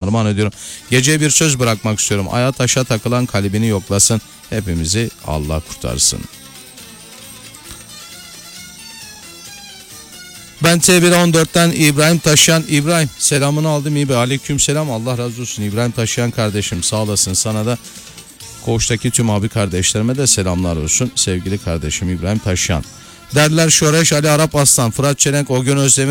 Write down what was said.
armağan ediyorum. Geceye bir söz bırakmak istiyorum. Aya taşa takılan kalbini yoklasın. Hepimizi Allah kurtarsın. Ben T114'ten İbrahim Taşyan. İbrahim selamını aldım İyi be. Aleyküm selam, Allah razı olsun İbrahim Taşyan kardeşim, sağ olasın. Sana da Koğuş'taki tüm abi kardeşlerime de selamlar olsun sevgili kardeşim İbrahim Taşyan. Derler Şoreş, Ali Arap Aslan, Fırat Çelenk, Ogün Özdemir,